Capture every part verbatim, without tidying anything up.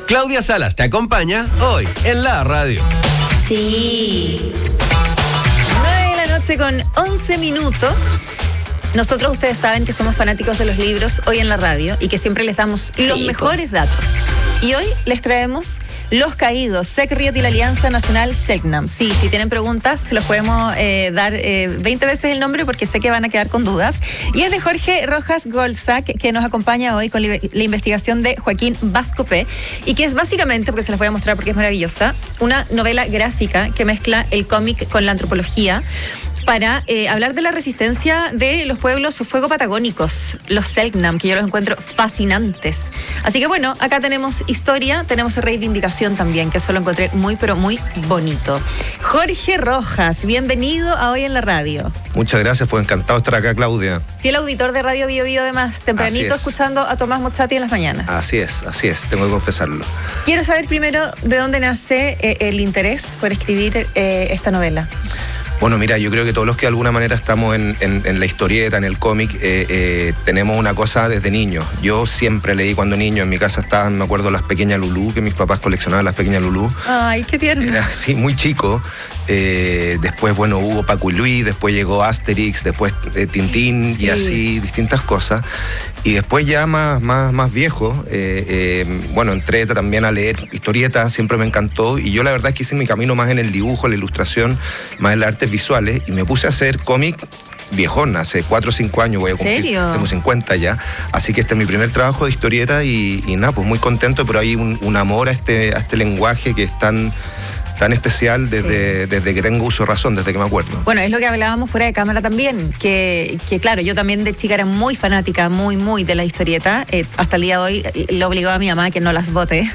Claudia Salas te acompaña hoy en la radio. Sí. nueve de la noche con once minutos. Nosotros, ustedes saben que somos fanáticos de los libros hoy en la radio y que siempre les damos sí, los mejores po. datos. Y hoy les traemos Los Caídos, Secriot y la Alianza Nacional Selknam. Sí, si tienen preguntas, se los podemos eh, dar eh, veinte veces el nombre porque sé que van a quedar con dudas. Y es de Jorge Rojas Goldsack, que nos acompaña hoy con la, la investigación de Joaquín Bascopé, y que es básicamente, porque se los voy a mostrar porque es maravillosa, una novela gráfica que mezcla el cómic con la antropología, para eh, hablar de la resistencia de los pueblos fuego patagónicos, los Selknam, que yo los encuentro fascinantes. Así que bueno, acá tenemos historia, tenemos reivindicación también, que eso lo encontré muy, pero muy bonito. Jorge Rojas, bienvenido a Hoy en la Radio. Muchas gracias, pues encantado de estar acá, Claudia. Fiel auditor de Radio Bio Bio, además, tempranito escuchando a Tomás Mozzati en las mañanas. Así es, así es, tengo que confesarlo. Quiero saber primero de dónde nace eh, el interés por escribir eh, esta novela. Bueno, mira, yo creo que todos los que de alguna manera estamos en, en, en la historieta, en el cómic, eh, eh, tenemos una cosa desde niños. Yo siempre leí cuando niño, en mi casa estaban, me acuerdo, las pequeñas Lulú, que mis papás coleccionaban las pequeñas Lulú. Ay, qué tierno. Era así, muy chico. Eh, después, bueno, hubo Paco y Luis, después llegó Asterix, después eh, Tintín sí. y así, distintas cosas. Y después ya más, más, más viejo, eh, eh, bueno, entré también a leer historietas, siempre me encantó. Y yo la verdad es que hice mi camino más en el dibujo, la ilustración, más en las artes visuales. Y me puse a hacer cómic viejón, hace cuatro o cinco años voy a cumplir. ¿En serio? Tengo cincuenta ya. Así que este es mi primer trabajo de historieta y, y nada, pues muy contento, pero hay un, un amor a este, a este lenguaje que es tan... tan especial desde, sí. desde que tengo uso de razón, desde que me acuerdo. Bueno, es lo que hablábamos fuera de cámara también, que, que claro, yo también de chica era muy fanática, muy, muy de la historieta. Eh, hasta el día de hoy le obligó a mi mamá que no las vote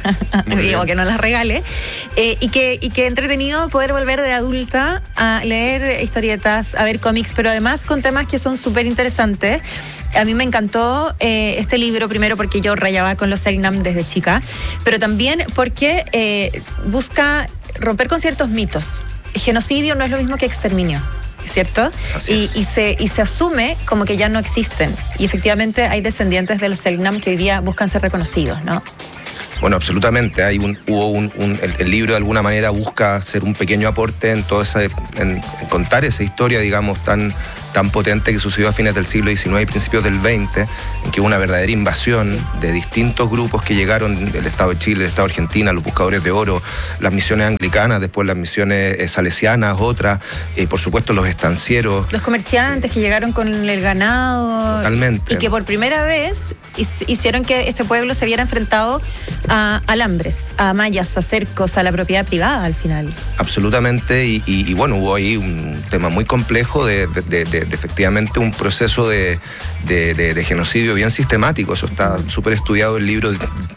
o que no las regale. Eh, y, que, y que entretenido poder volver de adulta a leer historietas, a ver cómics, pero además con temas que son súper interesantes. A mí me encantó eh, este libro, primero porque yo rayaba con los Selknam desde chica, pero también porque eh, busca romper con ciertos mitos. El genocidio no es lo mismo que exterminio, ¿cierto? Y, y, se, y se asume como que ya no existen. Y efectivamente hay descendientes de los Selknam que hoy día buscan ser reconocidos, ¿no? Bueno, absolutamente. Hay un, hubo un, un el, el libro de alguna manera busca hacer un pequeño aporte en todo ese, en, en contar esa historia, digamos, tan, tan potente que sucedió a fines del siglo diecinueve y principios del veinte, en que hubo una verdadera invasión de distintos grupos que llegaron del Estado de Chile, del Estado de Argentina, los buscadores de oro, las misiones anglicanas, después las misiones eh, salesianas, otras, y eh, por supuesto los estancieros. Los comerciantes eh, que llegaron con el ganado. Totalmente. Y, y que por primera vez hicieron que este pueblo se viera enfrentado a alambres, a mallas, a cercos, a la propiedad privada al final. Absolutamente, y, y, y bueno, hubo ahí un tema muy complejo de, de, de, de, de efectivamente un proceso de, de, de, de genocidio bien sistemático. Eso está súper estudiado en el libro.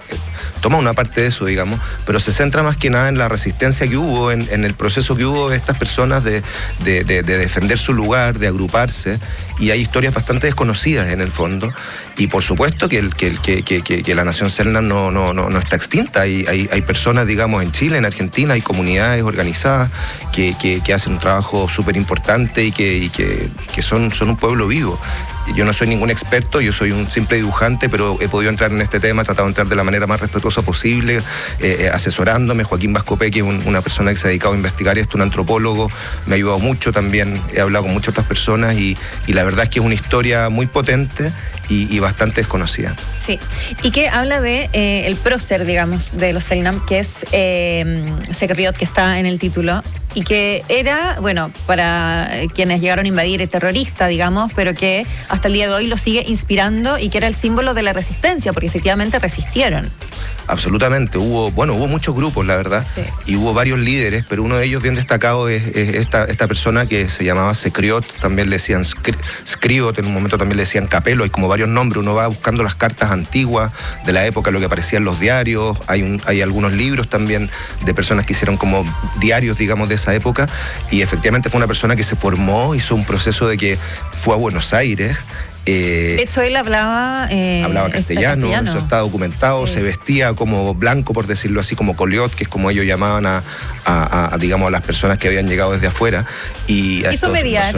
Toma una parte de eso, digamos, pero se centra más que nada en la resistencia que hubo, en, en el proceso que hubo de estas personas de, de, de, de defender su lugar, de agruparse, y hay historias bastante desconocidas en el fondo, y por supuesto que, el, que, que, que, que, que la nación Selknam no, no, no, no está extinta. Hay, hay, hay personas, digamos, en Chile, en Argentina, hay comunidades organizadas que, que, que hacen un trabajo súper importante y que, y que, que son, son un pueblo vivo. Yo no soy ningún experto, yo soy un simple dibujante, pero he podido entrar en este tema, he tratado de entrar de la manera más respetuosa posible, eh, asesorándome. Joaquín Bascopé, que es un, una persona que se ha dedicado a investigar esto, un antropólogo, me ha ayudado mucho también, he hablado con muchas otras personas y, y la verdad es que es una historia muy potente y, y bastante desconocida. Sí, y que habla de eh, el prócer, digamos, de los Selknam, que es eh, Secriot, que está en el título, y que era, bueno, para quienes llegaron a invadir, terrorista, digamos, pero que hasta el día de hoy lo sigue inspirando y que era el símbolo de la resistencia, porque efectivamente resistieron. Absolutamente, hubo, bueno, hubo muchos grupos, la verdad, sí. Y hubo varios líderes, pero uno de ellos bien destacado es, es esta, esta persona que se llamaba Secriot, también le decían Scriot, en un momento también le decían Capelo, hay como varios nombres, uno va buscando las cartas antiguas de la época, lo que aparecía en los diarios, hay, un, hay algunos libros también de personas que hicieron como diarios, digamos, de esa época, y efectivamente fue una persona que se formó, hizo un proceso de que fue a Buenos Aires. Eh, de hecho, él hablaba eh, hablaba castellano, castellano, eso está documentado, sí. Se vestía como blanco, por decirlo así, como coliot, que es como ellos llamaban a, a, a, a digamos, a las personas que habían llegado desde afuera. Y ¿Quiso mediar?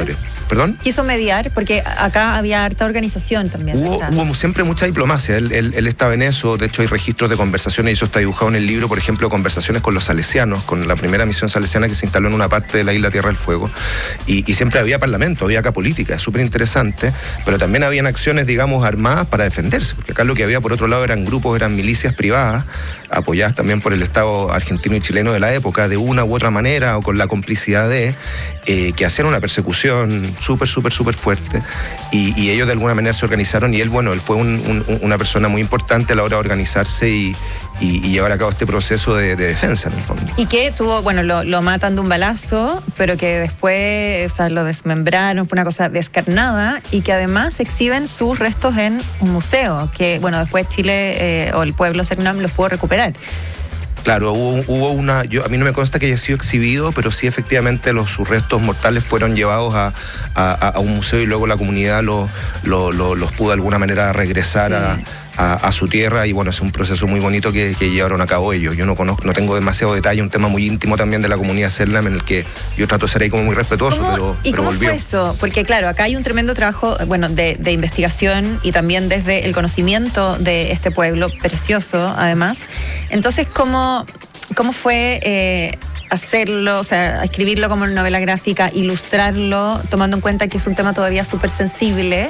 ¿Perdón? Quiso mediar, porque acá había harta organización también. Hubo, hubo siempre mucha diplomacia, él, él, él estaba en eso, de hecho hay registros de conversaciones y eso está dibujado en el libro, por ejemplo, conversaciones con los salesianos, con la primera misión salesiana que se instaló en una parte de la isla Tierra del Fuego, y, y siempre había parlamento, había acá política, es súper interesante, pero también habían acciones, digamos, armadas para defenderse, porque acá lo que había por otro lado eran grupos, eran milicias privadas, apoyadas también por el Estado argentino y chileno de la época, de una u otra manera, o con la complicidad de, eh, que hacían una persecución súper, súper, súper fuerte, y, y ellos de alguna manera se organizaron, y él, bueno, él fue un, un, una persona muy importante a la hora de organizarse y, y, y llevar a cabo este proceso de, de defensa, en el fondo. Y que tuvo, bueno, lo, lo matan de un balazo, pero que después, o sea, lo desmembraron, fue una cosa descarnada, y que además exhiben sus restos en un museo, que, bueno, después Chile eh, o el pueblo Cernam los pudo recuperar. Claro, hubo, hubo una, yo, a mí no me consta que haya sido exhibido, pero sí efectivamente los, sus restos mortales fueron llevados a, a, a un museo y luego la comunidad lo, lo, lo, los pudo de alguna manera regresar sí. a, a, a su tierra, y bueno, es un proceso muy bonito que, que llevaron a cabo ellos. Yo no conozco, no tengo demasiado detalle, un tema muy íntimo también de la comunidad Cernam en el que yo trato de ser ahí como muy respetuoso, ¿Cómo, pero ¿Y pero cómo volvió. fue eso? Porque claro, acá hay un tremendo trabajo, bueno, de, de investigación y también desde el conocimiento de este pueblo precioso, además. Entonces, ¿cómo... ¿Cómo fue eh, hacerlo, o sea, escribirlo como novela gráfica, ilustrarlo, tomando en cuenta que es un tema todavía súper sensible,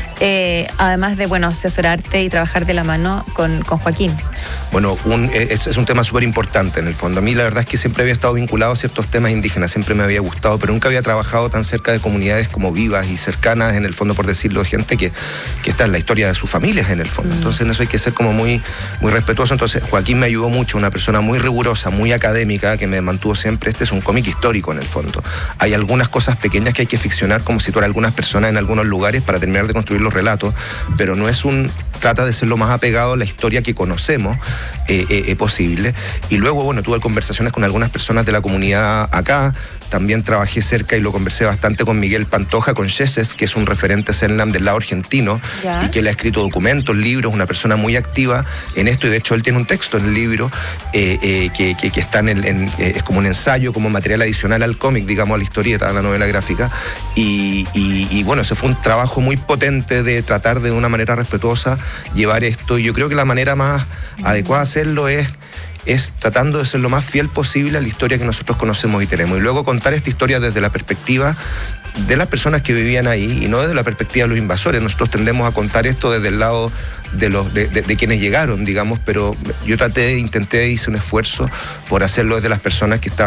eh, además de, bueno, asesorarte y trabajar de la mano con, con Joaquín? Bueno, un, es, es un tema súper importante en el fondo. A mí la verdad es que siempre había estado vinculado a ciertos temas indígenas, siempre me había gustado, pero nunca había trabajado tan cerca de comunidades como vivas y cercanas, en el fondo, por decirlo, gente que, que está en la historia de sus familias, en el fondo. Mm. Entonces en eso hay que ser como muy, muy respetuoso. Entonces Joaquín me ayudó mucho, una persona muy rigurosa, muy académica, que me mantuvo siempre. Este es un cómic histórico, en el fondo. Hay algunas cosas pequeñas que hay que ficcionar, como situar a algunas personas en algunos lugares para terminar de construir los relatos, pero no es un... trata de ser lo más apegado a la historia que conocemos eh, eh, posible. Y luego, bueno, tuve conversaciones con algunas personas de la comunidad acá. También trabajé cerca y lo conversé bastante con Miguel Pantoja, con Yeses, que es un referente Cernam del lado argentino, ¿ya? Y que él ha escrito documentos, libros, una persona muy activa en esto, y de hecho él tiene un texto en el libro eh, eh, que, que, que está en el, en, eh, es como un ensayo, como material adicional al cómic, digamos, a la historieta, a la novela gráfica. Y, y, y bueno, ese fue un trabajo muy potente de tratar de una manera respetuosa llevar esto, y yo creo que la manera más mm. adecuada de hacerlo es es tratando de ser lo más fiel posible a la historia que nosotros conocemos y tenemos, y luego contar esta historia desde la perspectiva de las personas que vivían ahí y no desde la perspectiva de los invasores. Nosotros tendemos a contar esto desde el lado de los de, de, de quienes llegaron, digamos, pero yo traté, intenté, hice un esfuerzo por hacerlo desde las personas que estaban